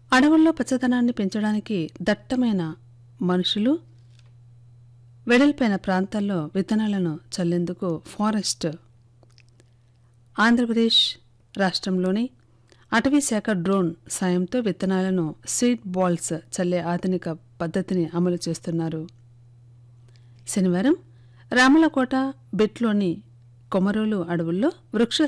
అడవుల్లో పచ్చదనాన్ని పెంచడానికి దట్టమైన మనుషులు వెడల్పైన ప్రాంతాల్లో విత్తనాలను చల్లేందుకు ఫారెస్ట్ ఆంధ్రప్రదేశ్ రాష్ట్రంలోని అటవీశాఖ డ్రోన్ సాయంతో విత్తనాలను సీడ్ బాల్స్ చల్లే ఆధునిక పద్ధతిని అమలు చేస్తున్నారు. శనివారం రామలకోట బెట్లోని కొమరోలు అడవుల్లో వృక్ష